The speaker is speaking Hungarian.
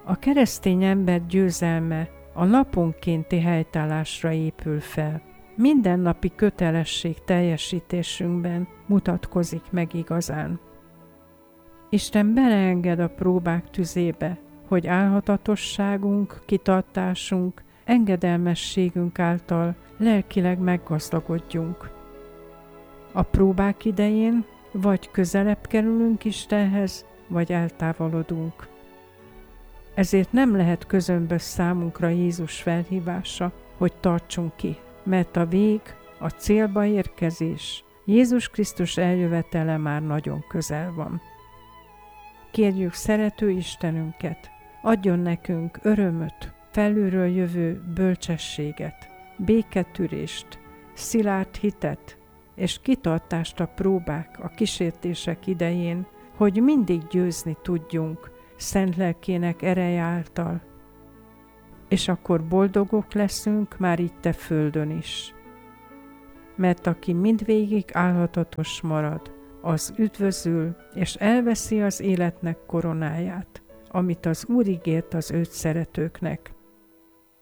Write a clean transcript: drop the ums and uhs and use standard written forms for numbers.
A keresztény ember győzelme a naponkénti helytállásra épül fel. Mindennapi kötelesség teljesítésünkben mutatkozik meg igazán. Isten beleenged a próbák tüzébe, hogy álhatatosságunk, kitartásunk, engedelmességünk által lelkileg meggazdagodjunk. A próbák idején vagy közelebb kerülünk Istenhez, vagy eltávolodunk. Ezért nem lehet közömbös számunkra Jézus felhívása, hogy tartsunk ki, mert a vég, a célba érkezés, Jézus Krisztus eljövetele már nagyon közel van. Kérjük szerető Istenünket, adjon nekünk örömöt, felülről jövő bölcsességet, béketűrést, szilárd hitet és kitartást a próbák, a kísértések idején, hogy mindig győzni tudjunk szent lelkének ereje által, és akkor boldogok leszünk már itt a földön is. Mert aki mindvégig álhatatos marad, az üdvözül, és elveszi az életnek koronáját, amit az Úr ígért az őt szeretőknek.